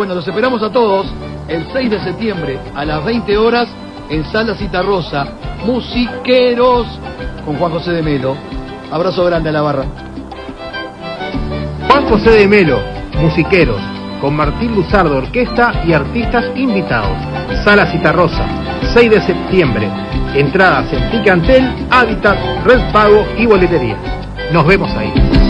Bueno, los esperamos a todos el 6 de septiembre a las 20 horas en Sala Citarrosa. Musiqueros con Juan José de Melo. Abrazo grande a la barra. Juan José de Melo, Musiqueros, con Martín Luzardo Orquesta y artistas invitados. Sala Citarrosa, 6 de septiembre. Entradas en Ticantel, Hábitat, Red Pago y Boletería. Nos vemos ahí.